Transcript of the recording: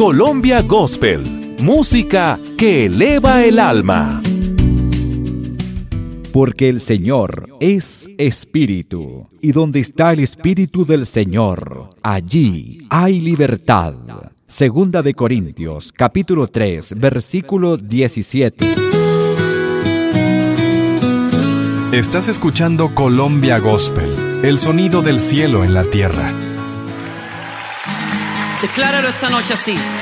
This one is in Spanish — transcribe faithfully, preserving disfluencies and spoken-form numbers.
Colombia Gospel, música que eleva el alma. Porque el Señor es Espíritu, y donde está el Espíritu del Señor, allí hay libertad. Segunda de Corintios, capítulo tres, versículo diecisiete. Estás escuchando Colombia Gospel, el sonido del cielo en la tierra. Decláralo esta noche así.